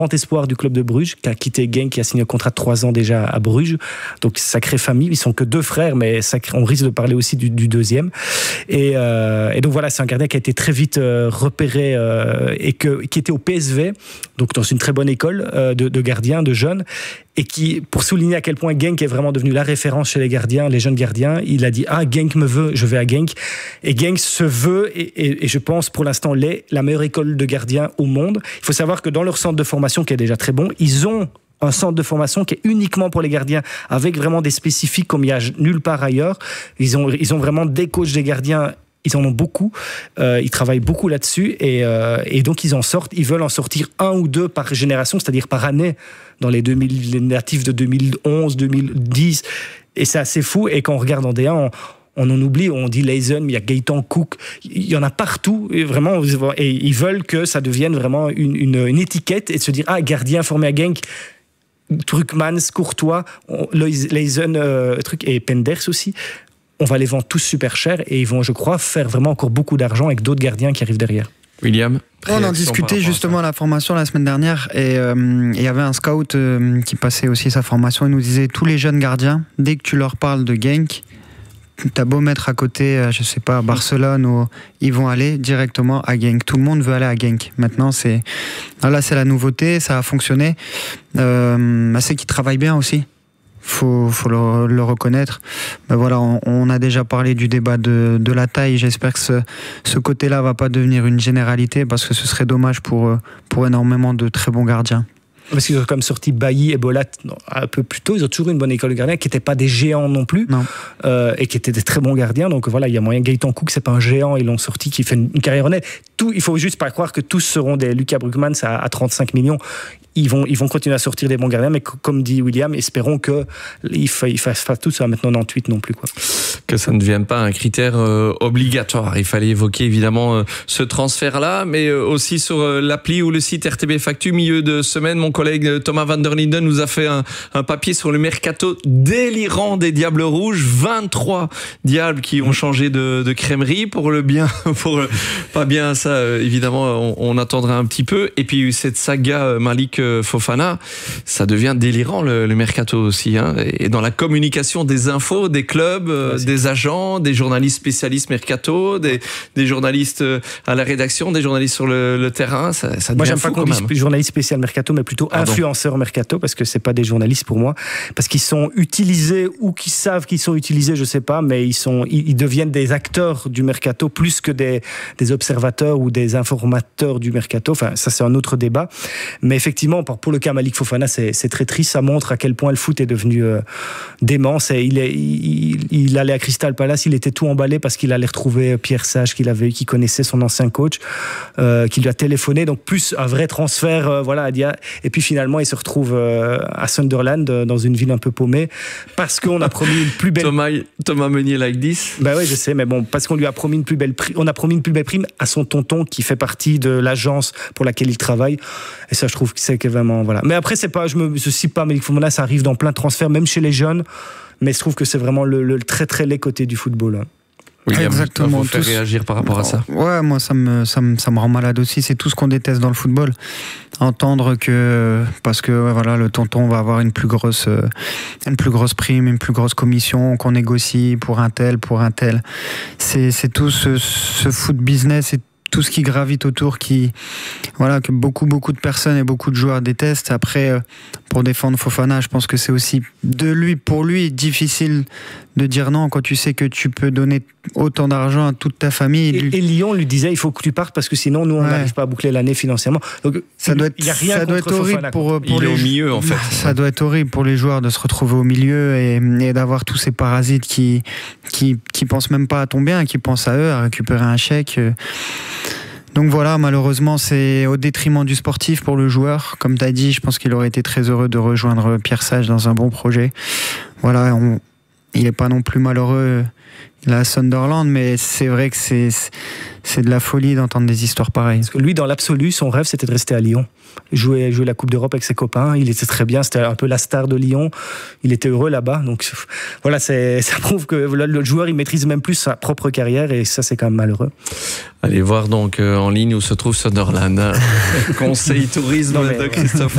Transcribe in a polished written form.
grand espoir du club de Bruges, qui a quitté Genk, qui a signé un contrat de 3 ans déjà à Bruges. Donc, sacrée famille. Ils sont que 2 frères, mais on risque de parler aussi du deuxième. Et donc, voilà, c'est un gardien qui a été très vite repéré et qui était au PSV, donc dans une très bonne école de gardiens, de jeunes. Et qui, pour souligner à quel point Genk est vraiment devenu la référence chez les gardiens, les jeunes gardiens, il a dit « Ah, Genk me veut, je vais à Genk ». Et Genk se veut, et je pense pour l'instant, la meilleure école de gardiens au monde. Il faut savoir que dans leur centre de formation, qui est déjà très bon, ils ont un centre de formation qui est uniquement pour les gardiens, avec vraiment des spécifiques comme il n'y a nulle part ailleurs. Ils ont vraiment des coachs des gardiens. Ils en ont beaucoup, ils travaillent beaucoup là-dessus et donc ils en sortent, ils veulent en sortir 1 ou 2 par génération, c'est-à-dire par année, dans les natifs de 2011, 2010, et c'est assez fou. Et quand on regarde en D1, on en oublie, on dit Leisen, mais il y a Gaëtan Cook, il y en a partout, et vraiment, et ils veulent que ça devienne vraiment une étiquette et de se dire, ah, gardien formé à Genk, Truckmans, Courtois, Leisen, et Penders aussi. On va les vendre tous super cher et ils vont, je crois, faire vraiment encore beaucoup d'argent avec d'autres gardiens qui arrivent derrière. William, on en discutait justement à la formation la semaine dernière et il y avait un scout qui passait aussi sa formation. Il nous disait, tous les jeunes gardiens, dès que tu leur parles de Genk, t'as beau mettre à côté, je sais pas, Barcelone, ils vont aller directement à Genk. Tout le monde veut aller à Genk. Maintenant, c'est la nouveauté, ça a fonctionné. C'est qu'ils travaillent bien aussi. Faut le reconnaître. Ben voilà, on a déjà parlé du débat de la taille. J'espère que ce côté-là va pas devenir une généralité parce que ce serait dommage pour énormément de très bons gardiens. Parce qu'ils ont comme sorti Bailly et Bolat un peu plus tôt. Ils ont toujours une bonne école de gardiens qui n'étaient pas des géants non plus, et qui étaient des très bons gardiens. Donc voilà, il y a moyen. Gaëtan Cook, c'est pas un géant, ils l'ont sorti, qui fait une carrière honnête. Il faut juste pas croire que tous seront des Lucas Brugmans à 35 millions. Ils vont continuer à sortir des bons gardiens, mais comme dit William, espérons qu'ils fassent pas tous à maintenant 98 non plus, quoi. Que ça ne devienne pas un critère obligatoire. Il fallait évoquer évidemment ce transfert-là, mais aussi sur l'appli ou le site RTB Factu, milieu de semaine, mon collègue Thomas van der Linden nous a fait un papier sur le mercato délirant des Diables Rouges. 23 Diables qui ont changé de crèmerie pour le bien, pour le pas bien, ça évidemment on attendra un petit peu. Et puis cette saga Malik Fofana, ça devient délirant le mercato aussi, hein. Et dans la communication des infos, des clubs, des agents, des journalistes spécialistes mercato, des journalistes à la rédaction, des journalistes sur le terrain, ça devient. Moi, j'aime pas qu'on dise journalistes spécial mercato, mais plutôt influenceurs mercato, parce que c'est pas des journalistes pour moi, parce qu'ils sont utilisés ou qu'ils savent qu'ils sont utilisés, je sais pas, mais ils deviennent des acteurs du mercato plus que des observateurs ou des informateurs du mercato. Enfin, ça c'est un autre débat, mais effectivement, pour le cas Malik Fofana, c'est très triste. Ça montre à quel point le foot est devenu dément. Il allait à Crystal Palace, il était tout emballé parce qu'il allait retrouver Pierre Sage qui connaissait son ancien coach, qui lui a téléphoné. Donc plus un vrai transfert, et puis finalement il se retrouve à Sunderland, dans une ville un peu paumée, parce qu'on a promis une plus belle. Thomas Meunier like this. Ben oui, je sais, mais bon, parce qu'on lui a promis une plus belle prime. On a promis une plus belle prime à son tonton qui fait partie de l'agence pour laquelle il travaille. Et ça, je trouve que c'est vraiment, voilà. Mais après, c'est pas, je cite pas Malik Fofana, ça arrive dans plein de transferts, même chez les jeunes. Mais je trouve que c'est vraiment le très très laid côté du football, hein. William, exactement. Vous faire réagir par rapport à ça. Ouais, moi ça me rend malade aussi. C'est tout ce qu'on déteste dans le football. Entendre que parce que voilà, le tonton va avoir une plus grosse prime, une plus grosse commission, qu'on négocie pour un tel. C'est tout ce foot business et tout ce qui gravite autour que beaucoup de personnes et beaucoup de joueurs détestent. Après, pour défendre Fofana, je pense que c'est aussi pour lui difficile de dire non quand tu sais que tu peux donner autant d'argent à toute ta famille. Et Lyon lui disait il faut que tu partes parce que sinon nous on n'arrive pas à boucler l'année financièrement. Donc ça doit être horrible pour les au milieu en fait. Ça doit être horrible pour les joueurs de se retrouver au milieu et d'avoir tous ces parasites qui pensent même pas à ton bien, qui pensent à eux, à récupérer un chèque. Donc voilà, malheureusement, c'est au détriment du sportif pour le joueur. Comme tu as dit, je pense qu'il aurait été très heureux de rejoindre Pierre Sage dans un bon projet. Voilà, il n'est pas non plus malheureux. Il a Sunderland, mais c'est vrai que c'est de la folie d'entendre des histoires pareilles. Parce que lui, dans l'absolu, son rêve, c'était de rester à Lyon. Jouer la Coupe d'Europe avec ses copains. Il était très bien. C'était un peu la star de Lyon. Il était heureux là-bas. Donc voilà, ça prouve que le joueur, il maîtrise même plus sa propre carrière. Et ça, c'est quand même malheureux. Allez voir donc en ligne où se trouve Sunderland. Conseil tourisme de Christophe